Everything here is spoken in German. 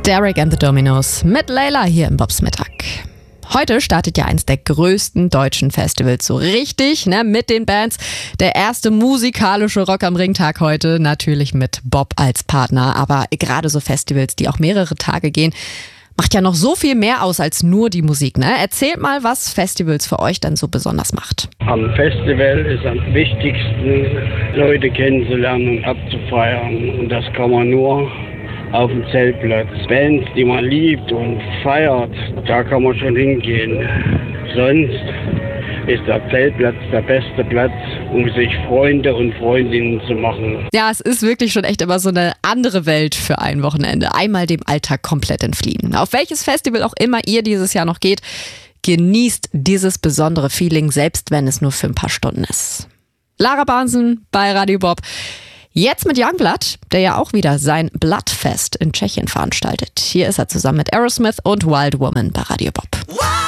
Derek and the Dominos mit Layla hier im Bobs Mittag. Heute startet ja eins der größten deutschen Festivals so richtig, mit den Bands. Der erste musikalische Rock am Ring-Tag heute, natürlich mit Bob als Partner. Aber gerade so Festivals, die auch mehrere Tage gehen, macht ja noch so viel mehr aus als nur die Musik. Erzählt mal, was Festivals für euch dann so besonders macht. Am Festival ist am wichtigsten, Leute kennenzulernen und abzufeiern. Und das kann man nur auf dem Zeltplatz. Bands, die man liebt und feiert, da kann man schon hingehen. Sonst ist der Zeltplatz der beste Platz, um sich Freunde und Freundinnen zu machen. Ja, es ist wirklich schon echt immer so eine andere Welt für ein Wochenende. Einmal dem Alltag komplett entfliehen. Auf welches Festival auch immer ihr dieses Jahr noch geht, genießt dieses besondere Feeling, selbst wenn es nur für ein paar Stunden ist. Lara Barnsen bei Radio Bob. Jetzt mit Youngblood, der ja auch wieder sein Bloodfest in Tschechien veranstaltet. Hier ist er zusammen mit Aerosmith und Wild Woman bei Radio Bob.